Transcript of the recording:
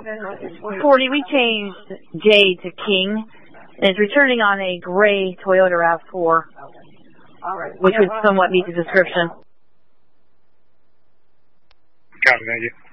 40, we changed J to King, and it's returning on a gray Toyota RAV4, which would somewhat meet the description. Copy, thank you.